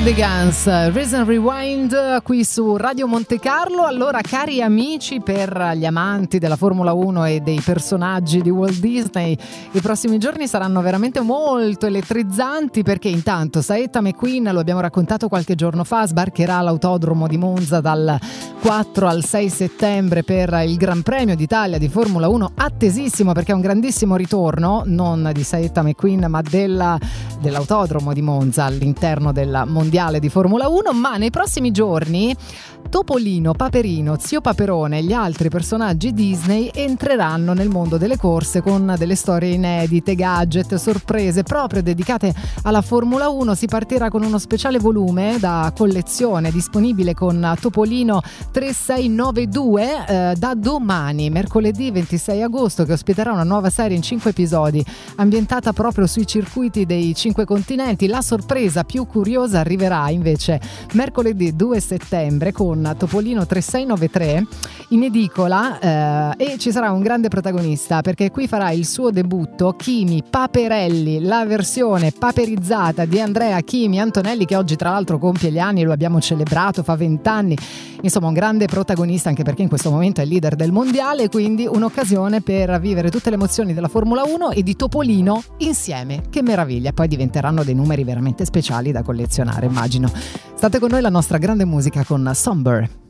Cardigans, Reason Rewind qui su Radio Monte Carlo. Allora, cari amici, per gli amanti della Formula 1 e dei personaggi di Walt Disney, i prossimi giorni saranno veramente molto elettrizzanti, perché intanto Saetta McQueen, lo abbiamo raccontato qualche giorno fa, sbarcherà all'autodromo di Monza dal 4 al 6 settembre per il Gran Premio d'Italia di Formula 1, attesissimo perché è un grandissimo ritorno, non di Saetta McQueen ma dell'autodromo di Monza all'interno del mondiale di Formula 1. Ma nei prossimi giorni Topolino, Paperino, Zio Paperone e gli altri personaggi Disney entreranno nel mondo delle corse con delle storie inedite, gadget, sorprese proprio dedicate alla Formula 1. Si partirà con uno speciale volume da collezione disponibile con Topolino 3692 da domani, mercoledì 26 agosto, che ospiterà una nuova serie in 5 episodi ambientata proprio sui circuiti dei 5 continenti. La sorpresa più curiosa arriverà invece mercoledì 2 settembre con Topolino 3693 in edicola e ci sarà un grande protagonista, perché qui farà il suo debutto Kimi Paperelli, la versione paperizzata di Andrea Kimi Antonelli, che oggi tra l'altro compie gli anni, lo abbiamo celebrato, fa 20 anni, insomma un grande protagonista anche perché in questo momento è leader del mondiale, quindi un'occasione per vivere tutte le emozioni della Formula 1 e di Topolino insieme. Che meraviglia, poi diventeranno dei numeri veramente speciali da collezionare, immagino. State con noi, la nostra grande musica con Somber.